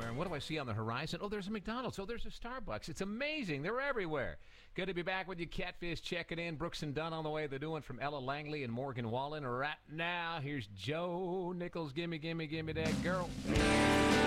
somewhere. And what do I see on the horizon? Oh, there's a McDonald's. Oh, there's a Starbucks. It's amazing. They're everywhere. Good to be back with you, Catfish. Checking in. Brooks and Dunn on the way. They're doing from Ella Langley and Morgan Wallen. Right now, here's Joe Nichols. Gimme that girl.